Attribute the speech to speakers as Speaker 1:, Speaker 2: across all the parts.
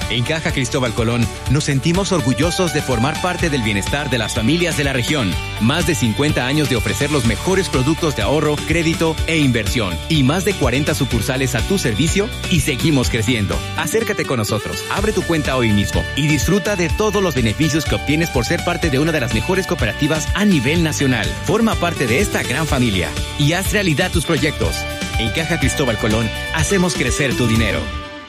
Speaker 1: En Caja Cristóbal Colón nos sentimos orgullosos de formar parte del bienestar de las familias de la región. Más de 50 años de ofrecer los mejores productos de ahorro, crédito e inversión. Y más de 40 sucursales a tu servicio y seguimos creciendo. Acércate con nosotros, abre tu cuenta hoy mismo y disfruta de todos los beneficios que obtienes por ser parte de una de las mejores cooperativas a nivel nacional. Forma parte de esta gran familia y haz realidad tus proyectos. En Caja Cristóbal Colón hacemos crecer tu dinero.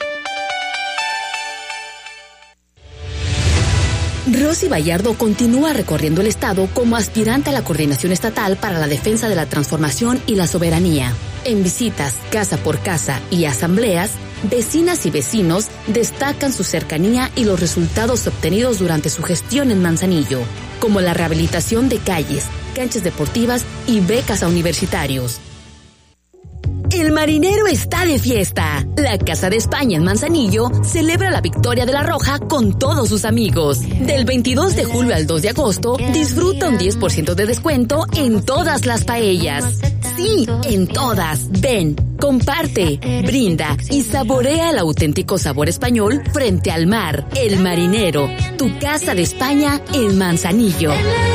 Speaker 2: Rosy Bayardo continúa recorriendo el estado como aspirante a la Coordinación Estatal para la Defensa de la Transformación y la Soberanía. En visitas casa por casa y asambleas, vecinas y vecinos destacan su cercanía y los resultados obtenidos durante su gestión en Manzanillo, como la rehabilitación de calles, canchas deportivas y becas a universitarios. El Marinero está de fiesta. La Casa de España en Manzanillo celebra la victoria de la Roja con todos sus amigos. Del 22 de julio al 2 de agosto, disfruta un 10% de descuento en todas las paellas. Sí, en todas. Ven, comparte, brinda y saborea el auténtico sabor español frente al mar. El Marinero, tu Casa de España en Manzanillo.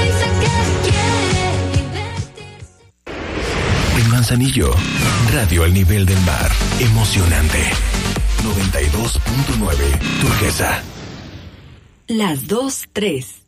Speaker 3: Manzanillo, radio al nivel del mar, emocionante. 92.9, Turquesa.
Speaker 2: Las 2:03.